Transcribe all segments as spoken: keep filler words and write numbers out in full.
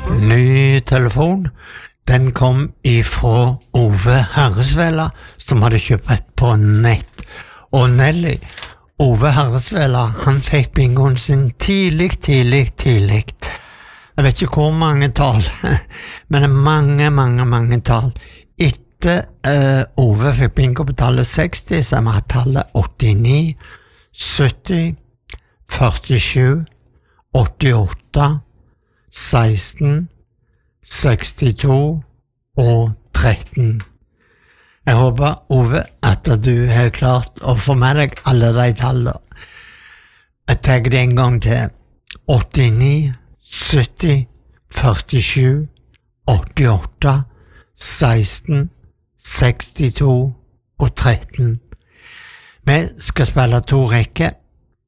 Ny telefon. Den kom ifra Ove Herresvela, som hadde kjøpt rett på nett. Og Nelly, Ove Herresvela, han fikk bingoen sin tidlig, tidlig, tidlig. Jeg vet ikke hvor mange tall, men det er mange, mange, mange tall. Etter uh, Ove fikk bingo på tallet seksti, så har vi hatt tallet åttini, sytti, førtisju, åttiåtte, seksten, sekstito og tretten. Jeg håper, Ove, at du har klart å få med deg alle de tallene. Jeg tar det en gang til. åttini, sytti, førtisju, åttiåtte, seksten, sekstito og tretten. Vi skal spille to rekker.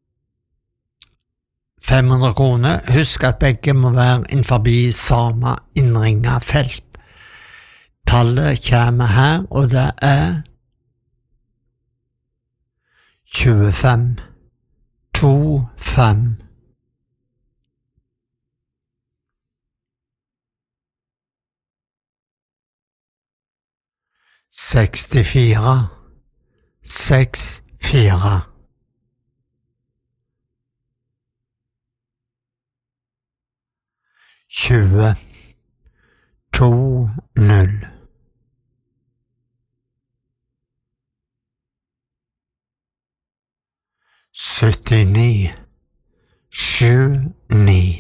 fem hundre kroner. Husk at begge må være innenfor samme innringet felt. Tallet kommer her, og det er tjuefem, to, fem. sekstifire, seks, fire. tjue, to, null. syttini, sju, ni.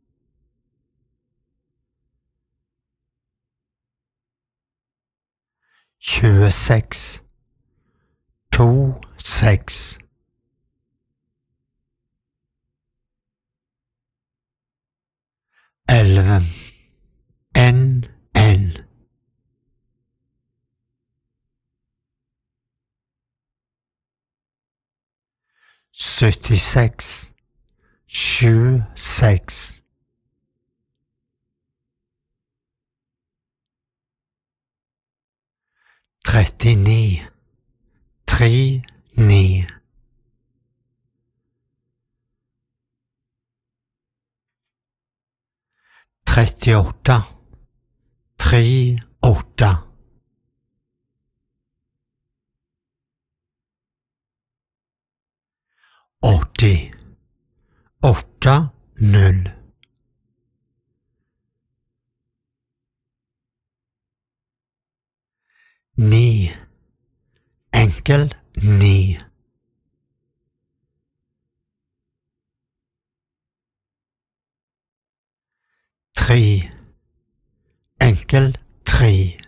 tjueseks, to, seks. elleve, en, en. syttiseks, sju, seks. trettini, tre, ni. trettiåtte, tre, åtte. åtti, åtte, null. ni, enkel, ni. tre, enkel, tre.